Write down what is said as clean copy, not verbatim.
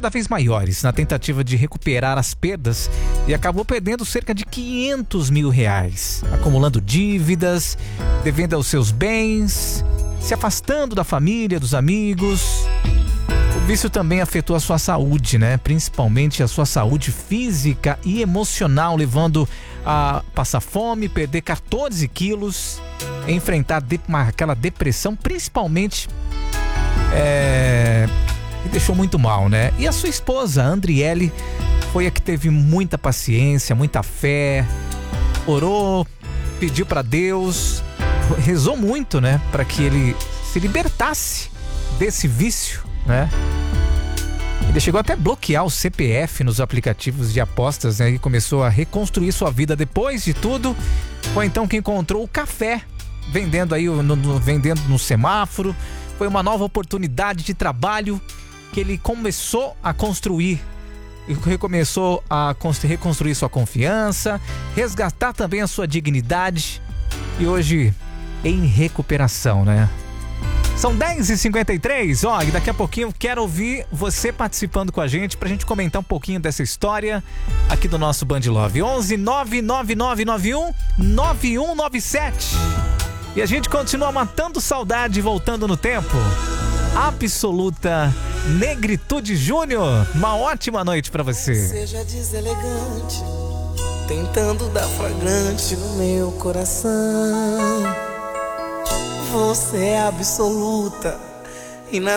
cada vez maiores na tentativa de recuperar as perdas e acabou perdendo cerca de R$500 mil, acumulando dívidas, devendo aos seus bens, se afastando da família, dos amigos. O vício também afetou a sua saúde, né? Principalmente a sua saúde física e emocional, levando a passar fome, perder 14 quilos, enfrentar aquela depressão, principalmente que deixou muito mal, né? E a sua esposa, a Andriele, foi a que teve muita paciência, muita fé, orou, pediu para Deus, rezou muito, né? Para que ele se libertasse desse vício, né? Ele chegou até a bloquear o CPF nos aplicativos de apostas, né? E começou a reconstruir sua vida depois de tudo. Foi então que encontrou o café, vendendo aí, vendendo no semáforo. Foi uma nova oportunidade de trabalho que ele começou a construir. E recomeçou a reconstruir sua confiança, resgatar também a sua dignidade. E hoje em recuperação, né? São 10h53, e daqui a pouquinho eu quero ouvir você participando com a gente pra gente comentar um pouquinho dessa história aqui do nosso Band Love. 11 99991 9197. E a gente continua matando saudade e voltando no tempo. Absoluta Negritude Júnior. Uma ótima noite pra você. Seja deselegante, tentando dar flagrante no meu coração. Você é absoluta e na